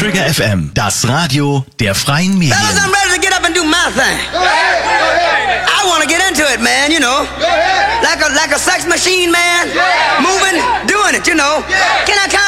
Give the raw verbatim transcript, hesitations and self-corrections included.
Trigger F M, das Radio der freien Medien. Fellas, I'm ready to get up and do my thing. I want to get into it, man, you know. Like a, like a sex machine, man. Moving, doing it, you know. Can I